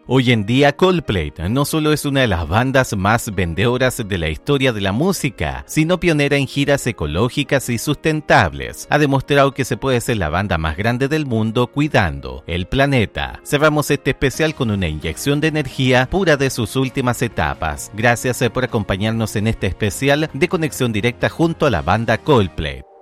Hoy en día Coldplay no solo es una de las bandas más vendedoras de la historia de la música, sino pionera en giras ecológicas y sustentables. Ha demostrado que se puede ser la banda más grande del mundo cuidando el planeta. Cerramos este especial con una inyección de energía pura de sus últimas etapas. Gracias por acompañarnos en este especial de conexión directa junto a la banda Coldplay.